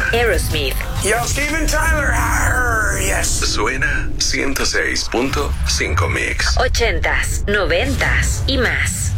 Aerosmith. Yo, Steven Tyler. Arr, yes. Suena 106.5 Mix. 80s, 90s y más.